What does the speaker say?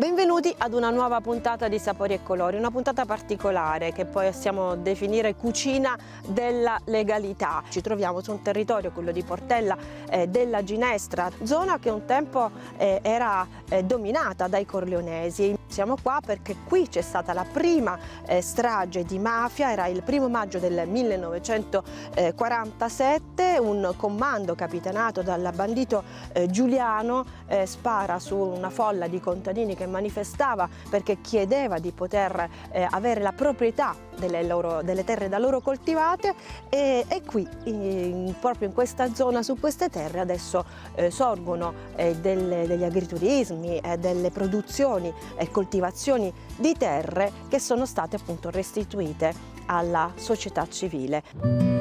Benvenuti ad una nuova puntata di Sapori e Colori, una puntata particolare che possiamo definire cucina della legalità. Ci troviamo su un territorio, quello di Portella della Ginestra, zona che un tempo era dominata dai corleonesi. Siamo qua perché qui c'è stata la prima strage di mafia, era il 1° maggio del 1947, un comando capitanato dal bandito Giuliano spara su una folla di contadini che manifestava perché chiedeva di poter avere la proprietà delle terre da loro coltivate e qui proprio in questa zona, su queste terre adesso sorgono degli agriturismi, delle produzioni e coltivazioni di terre che sono state appunto restituite alla società civile.